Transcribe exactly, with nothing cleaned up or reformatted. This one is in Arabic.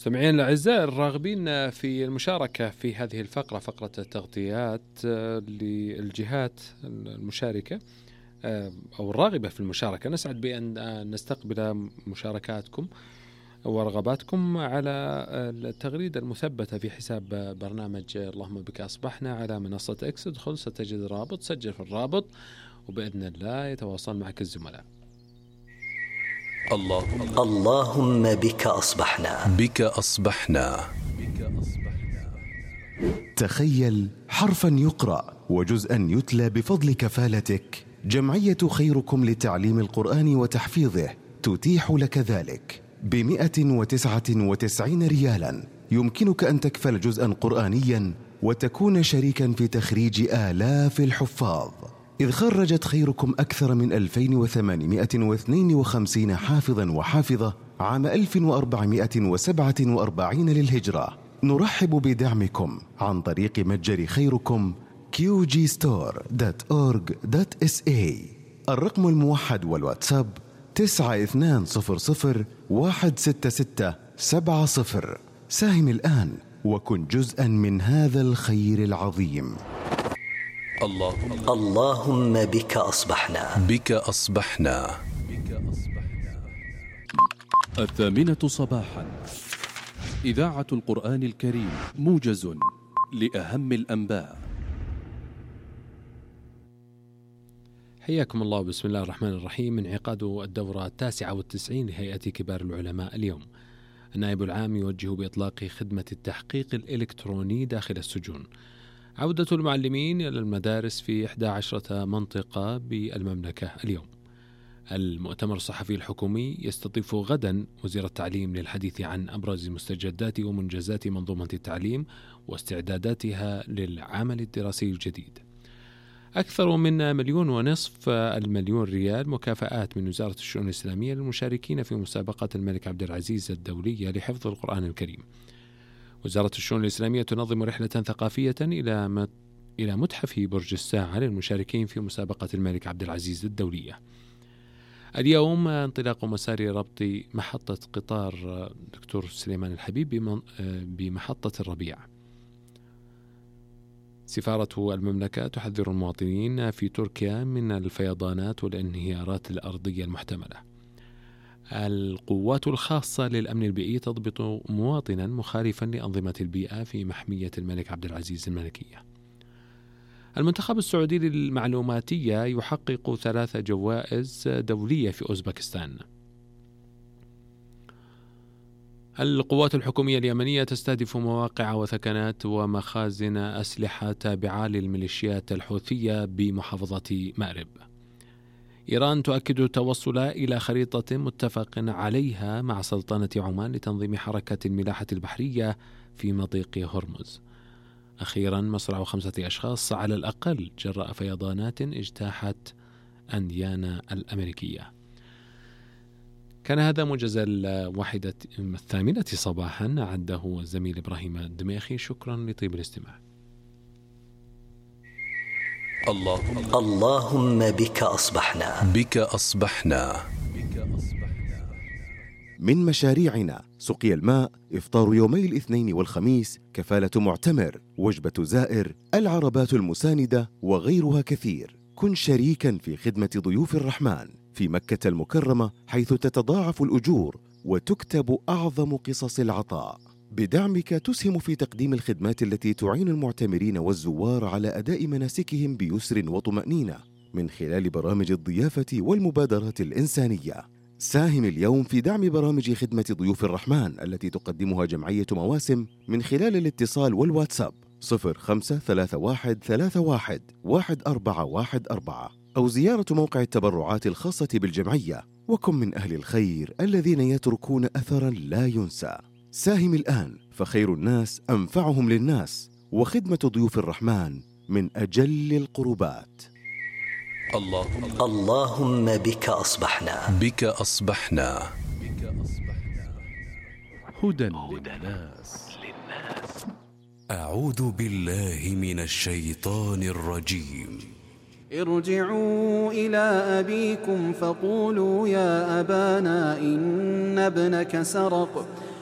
مستمعين الأعزاء الراغبين في المشاركة في هذه الفقرة، فقرة التغطيات للجهات المشاركة أو الراغبة في المشاركة، نسعد بأن نستقبل مشاركاتكم ورغباتكم على التغريدة المثبتة في حساب برنامج اللهم بك أصبحنا على منصة إكس. ادخل ستجد الرابط، سجل في الرابط وبإذن الله يتواصل معك الزملاء. اللهم اللهم بك أصبحنا بك أصبحنا تخيل حرفا يقرأ وجزءا يتلى بفضل كفالتك. جمعية خيركم لتعليم القرآن وتحفيظه تتيح لك ذلك بمئة وتسعة وتسعين ريالا. يمكنك أن تكفل جزءا قرآنيا وتكون شريكا في تخريج آلاف الحفاظ، إذ خرجت خيركم أكثر من ألفين وثمانمئة واثنين وخمسين حافظا وحافظة عام ألف وأربعمئة وسبعة وأربعين للهجرة. نرحب بدعمكم عن طريق متجر خيركم كيو جي ستور دوت أورج دوت إس إيه. الرقم الموحد والواتساب تسعة اثنان صفر صفر واحد ستة ستة سبعة صفر. ساهم الآن وكن جزءا من هذا الخير العظيم. اللهم اللهم بك أصبحنا بك أصبحنا الثامنة صباحا، إذاعة القرآن الكريم، موجز لأهم الأنباء. حياكم الله، بسم الله الرحمن الرحيم. انعقاد الدورة التاسعة والتسعين لهيئة كبار العلماء اليوم. النائب العام يوجه بإطلاق خدمة التحقيق الإلكتروني داخل السجون. عودة المعلمين إلى المدارس في إحدى عشرة منطقة بالمملكة اليوم. المؤتمر الصحفي الحكومي يستضيف غدا وزير التعليم للحديث عن أبرز مستجدات ومنجزات منظومة التعليم واستعداداتها للعام الدراسي الجديد. أكثر من مليون ونصف المليون ريال مكافآت من وزارة الشؤون الإسلامية للمشاركين في مسابقة الملك عبد العزيز الدولية لحفظ القرآن الكريم. وزارة الشؤون الإسلامية تنظم رحلة ثقافية إلى إلى متحف برج الساعة للمشاركين في مسابقة الملك عبد العزيز الدولية. اليوم انطلاق مسار ربط محطة قطار دكتور سليمان الحبيب بمحطة الربيع. سفارة المملكة تحذر المواطنين في تركيا من الفيضانات والانهيارات الأرضية المحتملة. القوات الخاصة للأمن البيئي تضبط مواطنا مخالفا لأنظمة البيئة في محمية الملك عبد العزيز الملكية. المنتخب السعودي للمعلوماتية يحقق ثلاث جوائز دولية في أوزبكستان. القوات الحكومية اليمنية تستهدف مواقع وثكنات ومخازن أسلحة تابعة للميليشيات الحوثية بمحافظة مأرب. إيران تؤكد التوصل إلى خريطة متفق عليها مع سلطنة عمان لتنظيم حركة الملاحة البحرية في مضيق هرمز. أخيرا، مصرع خمسة أشخاص على الأقل جراء فيضانات اجتاحت أنديانا الأمريكية. كان هذا موجز الواحدة الثامنة صباحا، أعده الزميل إبراهيم الدميخي. شكرا لطيب الاستماع. اللهم اللهم بك أصبحنا بك أصبحنا من مشاريعنا سقي الماء، إفطار يومي الاثنين والخميس، كفالة معتمر، وجبة زائر، العربات المساندة وغيرها كثير. كن شريكا في خدمة ضيوف الرحمن في مكة المكرمة، حيث تتضاعف الأجور وتكتب أعظم قصص العطاء. بدعمك تسهم في تقديم الخدمات التي تعين المعتمرين والزوار على أداء مناسكهم بيسر وطمأنينة من خلال برامج الضيافة والمبادرات الإنسانية. ساهم اليوم في دعم برامج خدمة ضيوف الرحمن التي تقدمها جمعية مواسم من خلال الاتصال والواتساب صفر خمسة ثلاثة واحد ثلاثة واحد واحد أربعة واحد أربعة أو زيارة موقع التبرعات الخاصة بالجمعية. وكن من أهل الخير الذين يتركون أثرا لا ينسى. ساهم الآن فخير الناس أنفعهم للناس، وخدمة ضيوف الرحمن من أجل القربات. اللهم اللهم بك أصبحنا بك أصبحنا هدى للناس. أعوذ بالله من الشيطان الرجيم. ارجعوا إلى أبيكم فقولوا يا أبانا إن ابنك سرق